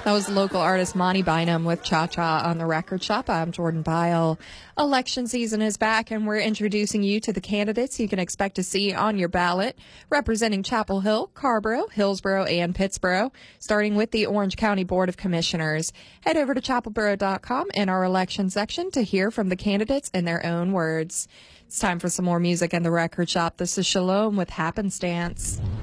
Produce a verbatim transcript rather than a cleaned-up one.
That was local artist Monty Bynum with Cha Cha on the Record Shop. I'm Jordan Byle. Election season is back, and we're introducing you to the candidates you can expect to see on your ballot, representing Chapel Hill, Carrboro, Hillsborough, and Pittsboro, starting with the Orange County Board of Commissioners. Head over to chapel boro dot com in our election section to hear from the candidates in their own words. It's time for some more music in the Record Shop. This is Shalom with Happenstance.